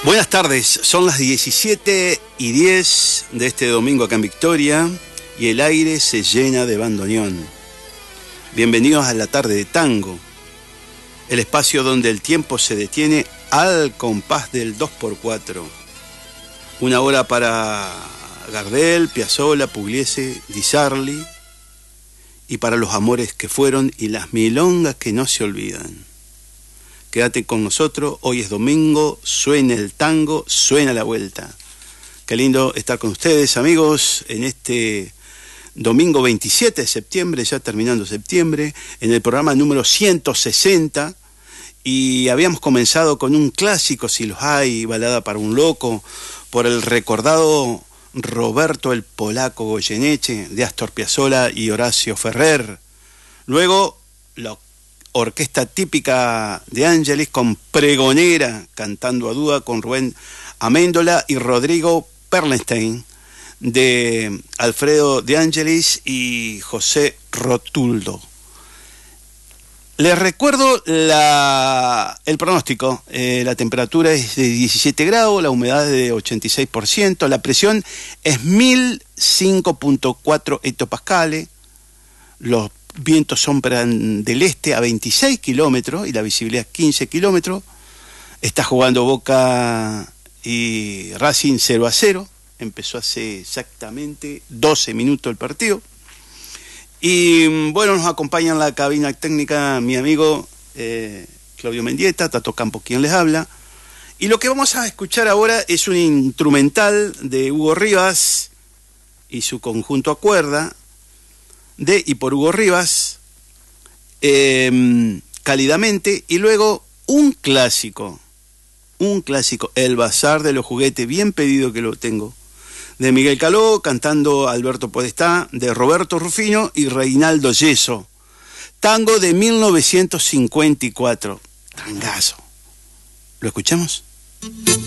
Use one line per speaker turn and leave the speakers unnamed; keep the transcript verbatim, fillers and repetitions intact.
Buenas tardes, son las diecisiete y diez de este domingo acá en Victoria y el aire se llena de bandoneón. Bienvenidos a la tarde de tango, el espacio donde el tiempo se detiene al compás del dos por cuatro. Una hora para Gardel, Piazzolla, Pugliese, Di Sarli, y para los amores que fueron y las milongas que no se olvidan. Quédate con nosotros, hoy es domingo, suena el tango, suena la vuelta. Qué lindo estar con ustedes, amigos, en este domingo veintisiete de septiembre, ya terminando septiembre, en el programa número ciento sesenta, y habíamos comenzado con un clásico, si los hay, Balada para un loco, por el recordado Roberto el Polaco Goyeneche, de Astor Piazzolla y Horacio Ferrer. Luego, la orquesta típica de Ángeles con Pregonera, cantando a dúo con Rubén Amendola y Rodrigo Perlenstein, de Alfredo de Ángeles y José Rotuldo. Les recuerdo la, el pronóstico. Eh, la temperatura es de diecisiete grados, la humedad es de ochenta y seis por ciento, la presión es mil cinco punto cuatro hectopascales, los vientos soplan del este a veintiséis kilómetros y la visibilidad es quince kilómetros. Está jugando Boca y Racing cero a cero. Empezó hace exactamente doce minutos el partido. Y bueno, nos acompaña en la cabina técnica mi amigo eh, Claudio Mendieta, Tato Campo quien les habla. Y lo que vamos a escuchar ahora es un instrumental de Hugo Rivas y su conjunto a cuerda, de y por Hugo Rivas, eh, Cálidamente, y luego un clásico, un clásico, El Bazar de los Juguetes, bien pedido que lo tengo, de Miguel Caló, cantando Alberto Podestá, de Roberto Rufino y Reinaldo Yeso, tango de mil novecientos cincuenta y cuatro, tangazo. ¿Lo escuchamos?